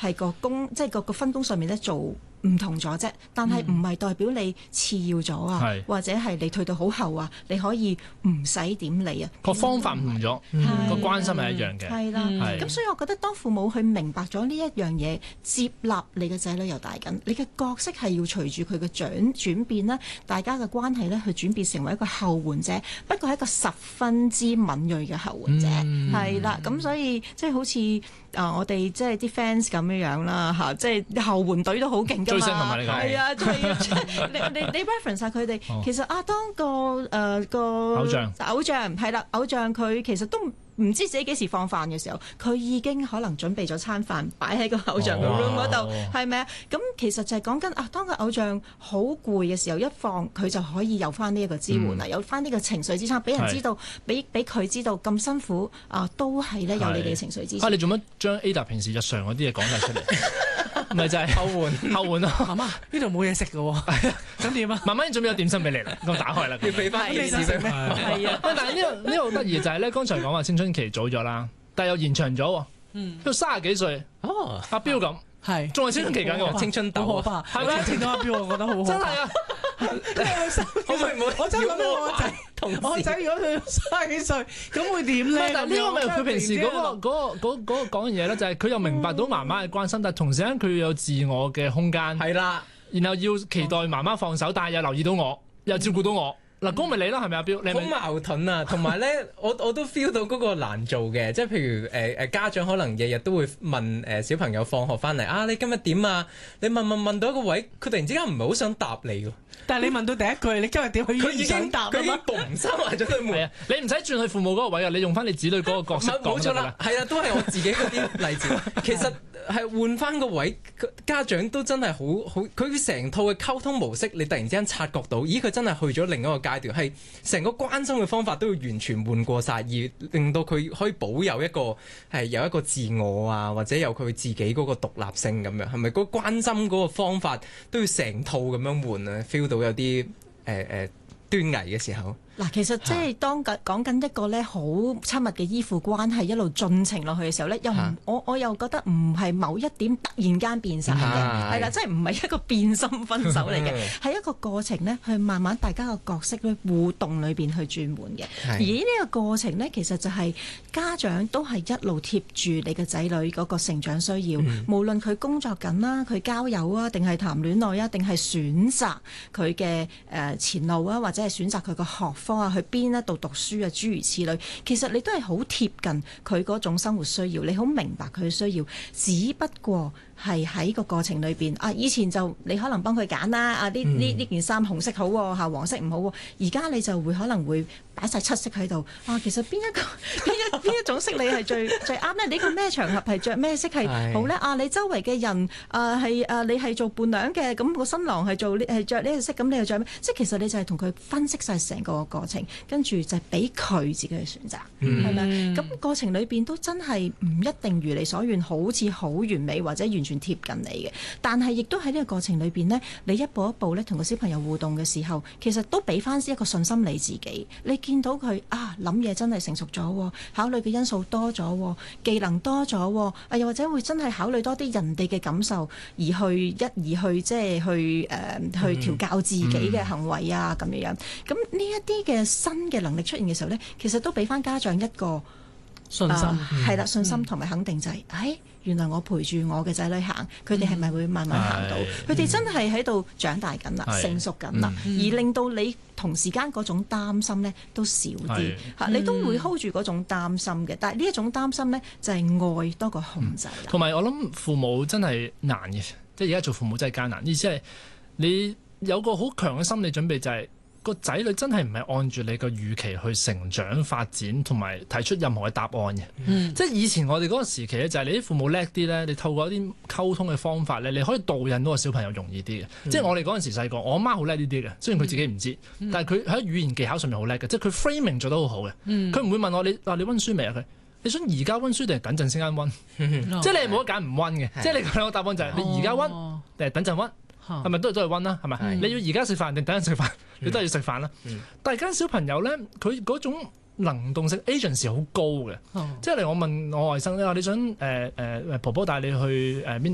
係即係個分工上面咧做唔同咗啫，但係唔係代表你次要咗啊，或者係你退到好後啊，你可以唔使點理啊。 個方法唔同咗，個關心係一樣嘅。 係啦，咁所以我覺得當父母去明白咗呢一樣嘢，接納你嘅仔女又大緊，你嘅角色係要隨住佢嘅轉變啦，大家嘅關係咧去轉變成為一個後援者，不過係一個十分之敏鋭嘅後援者，係啦，咁所以即係好似我哋即係啲 fans 咁樣啦嚇，即係後援隊都好勁㗎嘛， 同埋你講係啊，你 reference 曬佢哋，其實當個偶像係啦，偶像佢其實都唔知自己幾時放飯嘅時候，佢已經可能準備咗餐飯擺喺個偶像嘅 room 嗰度，係咪啊？咁其實就係講緊當個偶像好攰嘅時候，一放佢就可以有翻呢一個支援啦，有翻呢個情緒支撐，俾人知道，俾佢知道咁辛苦都係咧有你哋嘅情緒支撐。 你做乜將 Ada 平時日常嗰啲嘢講晒出嚟？咪就係後援咯。 媽媽呢度冇嘢食嘅喎，咁點啊？ 媽媽已經準備咗點心俾你啦，咁打開啦。 要俾翻你食咩？ 係啊， 但係呢個好得意就係咧，剛才講話青春期早咗啦，但係又延長咗喎。到30幾歲，阿標咁係仲係青春期緊嘅喎， 青春痘好可怕。係咪？聽到阿標，我覺得好可怕。真係啊！ 我真係諗到我個仔，我仔如果佢30幾歲，咁會點咧？ 但係呢個咪佢平時嗰個講嘅嘢咧，就係佢又明白到媽媽嘅關心，但係同時間佢有自我嘅空間。 係啦， 然後要期待媽媽放手，但係又留意到我，又照顧到我。嗱，嗰咪你啦，係咪阿標？你好矛盾啊！同埋咧，我都 feel 到嗰個難做嘅，即係譬如家長可能日日都會問小朋友放學翻嚟你今日點啊？你問到一個位，佢突然之間唔係好想答你喎。但係你問到第一句，你今日點？佢已經想答，佢已經嘣閂埋咗對門。 係啊，你唔使轉去父母嗰個位啊，你用翻你子女嗰個角色講就得啦。 係啊，都係我自己嗰啲例子。其實係換翻個位，家長都真係好，佢成套嘅溝通模式，你突然之間察覺到，咦，佢真係去咗另一個階段，係成個關心嘅方法都要完全換過晒，而令到佢可以保有一個有一個自我啊，或者有佢自己嗰個獨立性咁樣，係咪嗰個關心嗰個方法都要成套咁樣換啊？feel 到有啲端倪嘅時候。 嗱，其實即係當講緊一個咧好親密嘅依附關係一路進程落去嘅時候咧，我又覺得唔係某一點突然間變晒嘅，係啦，即係唔係一個變心分手嚟嘅，係一個過程咧，去慢慢大家個角色咧互動裏邊去轉換嘅。而呢個過程咧，其實就係家長都係一路貼住你嘅仔女嗰個成長需要，無論佢工作緊啦，佢交友啊，定係談戀愛啊，定係選擇佢嘅前路啊，或者係選擇佢個學科啊，去邊一度讀書啊，諸如此類，其實你都係好貼近佢嗰種生活需要，你好明白佢嘅需要，只不過係喺個過程裏邊以前就你可能幫佢揀啦，呢件衫紅色好喎，黃色唔好喎，而家你就會可能會擺晒7色喺度其實邊一種色你係最啱咧？你個咩場合係着咩色係好咧？你周圍嘅人你係做伴娘嘅，咁個新郎係着呢個色，咁你又着咩？即係其實你就係同佢分析晒成個過程，跟住就係俾佢自己去選擇，係咪？咁過程裏邊都真係唔一定如你所願，好似好完美或者完全貼近你嘅，但係亦都喺呢個過程裏邊呢，你一步一步咧同個小朋友互動嘅時候，其實都俾翻一個信心你自己。你見到佢諗嘢真係成熟咗，考慮嘅因素多咗，技能多咗，又或者會真係考慮多啲人哋嘅感受，而去即係去調教自己嘅行為啊咁樣。咁呢一啲嘅新嘅能力出現嘅時候呢，其實都俾翻家長一個信心， 係啦，信心同埋肯定就係原來我陪住我嘅仔女行，佢哋係咪會慢慢行到？佢哋真係喺度長大緊啦，成熟緊啦，而令到你同時間嗰種擔心呢都少啲嚇，你都會 hold 住嗰種擔心嘅。但係呢一種擔心呢，就係愛多過控制啦。 同埋我諗父母真係難嘅，即係而家做父母真係艱難。意思係你有個好強嘅心理準備，就係個仔女真係唔係按住你個預期去成長發展，同埋提出任何嘅答案嘅。即係以前我哋嗰個時期咧，就係你啲父母叻啲咧，你透過一啲溝通嘅方法咧，你可以導引到個小朋友容易啲嘅。即係我哋嗰陣時細個，我阿媽好叻呢啲嘅，雖然佢自己唔知，但係佢喺語言技巧上面好叻嘅，即係佢 framing 做得好好嘅。佢唔會問我你温書未啊？你想而家温書定係等陣先間温？即係你冇得揀唔温嘅。即係你兩個答案就係你而家温定係等陣温？係咪都係温啦？係咪？你要而家食飯定等陣食飯？你都係要食飯啦。但係而家小朋友咧，佢嗰種能動性 agency 好高嘅。即係例如我問我外甥你想婆婆帶你去邊